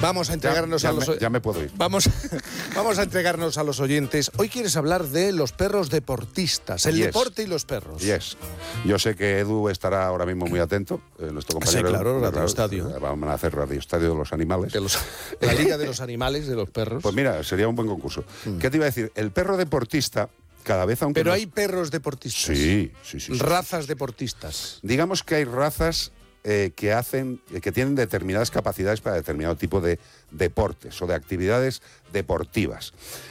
Vamos a entregarnos Ya me puedo ir. Vamos a entregarnos a los oyentes. Hoy quieres hablar de los perros deportistas, el deporte y los perros. Yes. Yo sé que Edu estará ahora mismo muy atento, nuestro compañero. Sí, claro, Radio Estadio. Vamos a hacer Radio Estadio de los animales. La Liga de los Animales, de los perros. Pues mira, sería un buen concurso. ¿Qué te iba a decir? El perro deportista, cada vez aunque... Pero hay perros deportistas. Sí. Razas deportistas. Digamos que hay razas que tienen determinadas capacidades para determinado tipo de deportes o de actividades deportivas.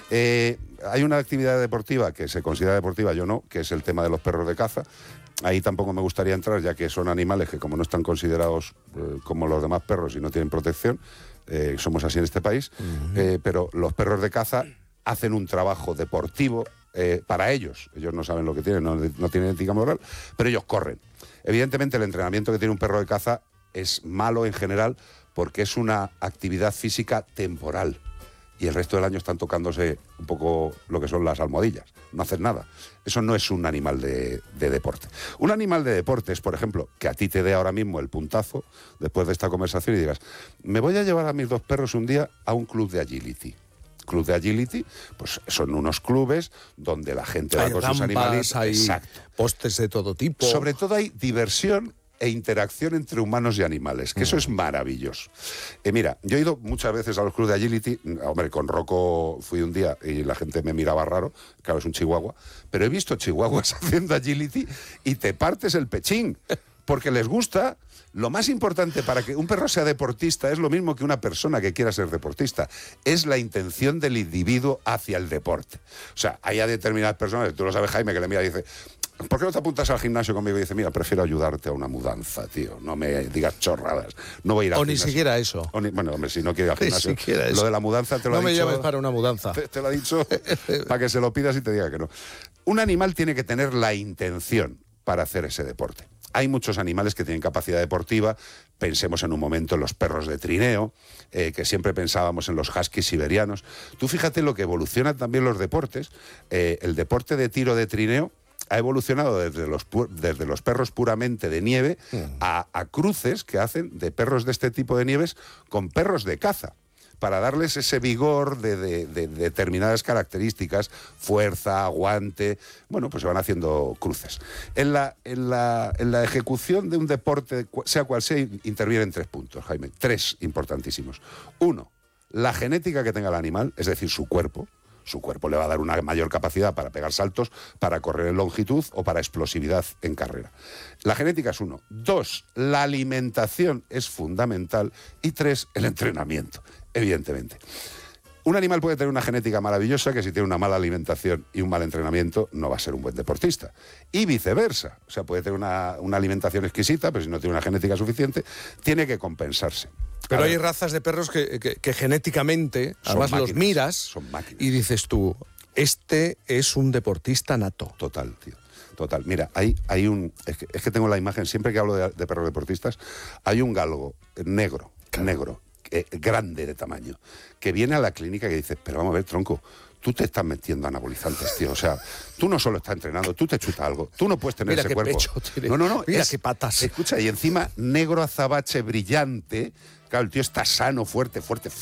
Hay una actividad deportiva que se considera deportiva, yo no, que es el tema de los perros de caza. Ahí tampoco me gustaría entrar, ya que son animales que, como no están considerados como los demás perros y no tienen protección, somos así en este país, pero los perros de caza hacen un trabajo deportivo para ellos. Ellos no saben lo que tienen, no tienen ética moral, pero ellos corren. Evidentemente, el entrenamiento que tiene un perro de caza es malo en general porque es una actividad física temporal y el resto del año están tocándose un poco lo que son las almohadillas, no hacen nada. Eso no es un animal de deporte. Un animal de deporte es, por ejemplo, que a ti te dé ahora mismo el puntazo después de esta conversación y digas, me voy a llevar a mis 2 perros un día a un club de agility. Club de agility, pues son unos clubes donde la gente va con sus animales. Hay exacto. postes de todo tipo. Sobre todo hay diversión e interacción entre humanos y animales, que eso es maravilloso. Mira, yo he ido muchas veces a los clubes de agility. Hombre, con Rocco fui un día y la gente me miraba raro, claro, es un chihuahua, pero he visto chihuahuas haciendo agility y te partes el pechín, porque les gusta. Lo más importante para que un perro sea deportista es lo mismo que una persona que quiera ser deportista. Es la intención del individuo hacia el deporte. O sea, hay a determinadas personas, tú lo sabes, Jaime, que le mira y dice, ¿por qué no te apuntas al gimnasio conmigo? Y dice, mira, prefiero ayudarte a una mudanza, tío. No me digas chorradas. No voy a ir al gimnasio. O ni siquiera eso. Bueno, hombre, si no quiere ir al gimnasio. Ni siquiera eso. Lo de la mudanza te lo ha dicho. No me llames para una mudanza. Te lo ha dicho para que se lo pidas y te diga que no. Un animal tiene que tener la intención para hacer ese deporte. Hay muchos animales que tienen capacidad deportiva. Pensemos en un momento en los perros de trineo, que siempre pensábamos en los huskies siberianos. Tú fíjate lo que evolucionan también los deportes. El deporte de tiro de trineo ha evolucionado desde los perros puramente de nieve a cruces que hacen de perros de este tipo de nieves con perros de caza, para darles ese vigor de determinadas características, fuerza, aguante. Bueno, pues se van haciendo cruces. En la ejecución de un deporte, sea cual sea, intervienen 3 puntos, Jaime. 3 importantísimos. 1, la genética que tenga el animal, es decir, su cuerpo. Su cuerpo le va a dar una mayor capacidad para pegar saltos, para correr en longitud o para explosividad en carrera. La genética es 1. 2, la alimentación es fundamental. Y 3, el entrenamiento, evidentemente. Un animal puede tener una genética maravillosa que si tiene una mala alimentación y un mal entrenamiento no va a ser un buen deportista. Y viceversa. O sea, puede tener una alimentación exquisita, pero si no tiene una genética suficiente, tiene que compensarse. Pero hay razas de perros que genéticamente, además los miras y dices tú, este es un deportista nato. Total, tío. Total. Mira, hay un... Es que tengo la imagen, siempre que hablo de perros deportistas, hay un galgo negro, grande de tamaño, que viene a la clínica y que dice, pero vamos a ver, tronco, tú te estás metiendo anabolizantes, tío. O sea, tú no solo estás entrenando, tú te chutas algo. Tú no puedes tener mira ese qué cuerpo. Pecho tiene. No. Mira qué patas. Escucha, y encima negro azabache brillante. Claro, el tío está sano, fuerte.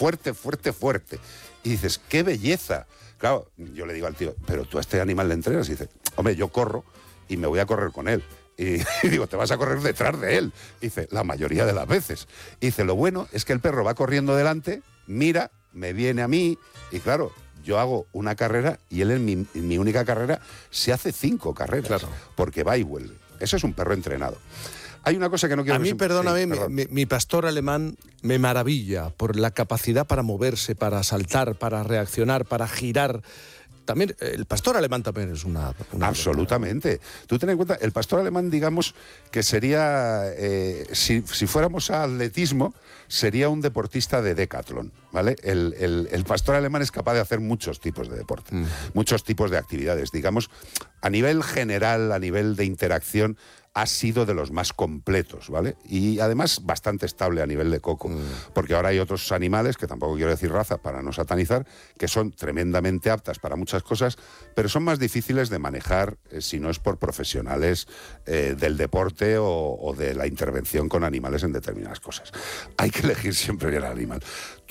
Y dices, ¡qué belleza! Claro, yo le digo al tío, pero tú a este animal le entrenas. Y dice, hombre, yo corro y me voy a correr con él. Y digo, te vas a correr detrás de él. Y dice, la mayoría de las veces. Y dice, lo bueno es que el perro va corriendo delante, mira, me viene a mí, y claro, yo hago una carrera y él en mi única carrera se hace 5 carreras. Claro. Porque va y vuelve. Eso es un perro entrenado. Hay una cosa que no quiero... A mí, perdóname, mi pastor alemán me maravilla por la capacidad para moverse, para saltar, para reaccionar, para girar. También, el pastor alemán también es una absolutamente. Tú ten en cuenta, el pastor alemán, digamos, que sería, si fuéramos a atletismo, sería un deportista de décatlon, ¿vale? El pastor alemán es capaz de hacer muchos tipos de deporte, muchos tipos de actividades. Digamos, a nivel general, a nivel de interacción, ha sido de los más completos, ¿vale? Y además bastante estable a nivel de coco, porque ahora hay otros animales, que tampoco quiero decir raza para no satanizar, que son tremendamente aptas para muchas cosas, pero son más difíciles de manejar si no es por profesionales del deporte o de la intervención con animales en determinadas cosas. Hay que elegir siempre bien al animal.